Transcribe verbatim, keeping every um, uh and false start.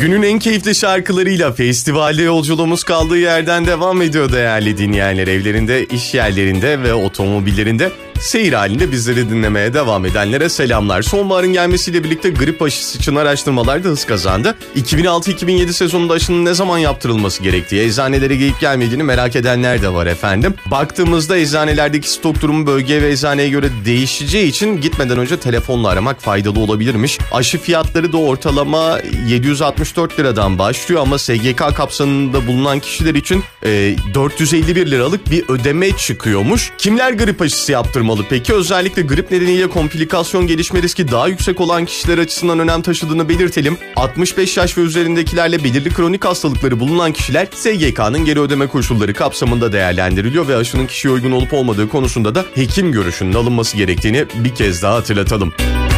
Günün en keyifli şarkılarıyla festivalde yolculuğumuz kaldığı yerden devam ediyor değerli dinleyenler. Evlerinde, iş yerlerinde ve otomobillerinde seyir halinde bizleri dinlemeye devam edenlere selamlar. Sonbaharın gelmesiyle birlikte grip aşısı için araştırmalar da hız kazandı. iki bin altı iki bin yedi sezonunda aşının ne zaman yaptırılması gerektiği, eczanelere gelip gelmediğini merak edenler de var efendim. Baktığımızda eczanelerdeki stok durumu bölgeye ve eczaneye göre değişeceği için gitmeden önce telefonla aramak faydalı olabilirmiş. Aşı fiyatları da ortalama yedi yüz altmış dört liradan başlıyor ama S G K kapsamında bulunan kişiler için e, dört yüz elli bir liralık bir ödeme çıkıyormuş. Kimler grip aşısı yaptırmalı? Peki özellikle grip nedeniyle komplikasyon gelişme riski daha yüksek olan kişiler açısından önem taşıdığını belirtelim. altmış beş yaş ve üzerindekilerle belirli kronik hastalıkları bulunan kişiler S G K'nın geri ödeme koşulları kapsamında değerlendiriliyor ve aşının kişiye uygun olup olmadığı konusunda da hekim görüşünün alınması gerektiğini bir kez daha hatırlatalım.